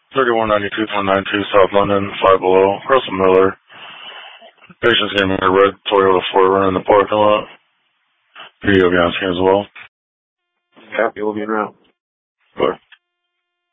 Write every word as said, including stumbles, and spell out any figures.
thirty-one ninety-two, one ninety-two South London, five below, Russell Miller. Patient's giving me a red Toyota four runner in the parking lot. Video be on screen as well. Copy, we'll be around. Bye.